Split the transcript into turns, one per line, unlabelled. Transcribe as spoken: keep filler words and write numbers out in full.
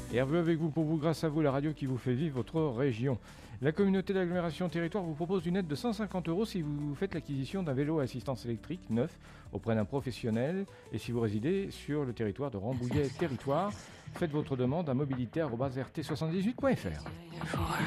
Et Hervé avec vous pour vous, grâce à vous, la radio qui vous fait vivre votre région. La communauté d'agglomération territoire vous propose une aide de cent cinquante euros si vous faites l'acquisition d'un vélo à assistance électrique neuf auprès d'un professionnel et si vous résidez sur le territoire de Rambouillet territoire. Faites votre demande à mobilité arobase r t soixante-dix-huit point f r.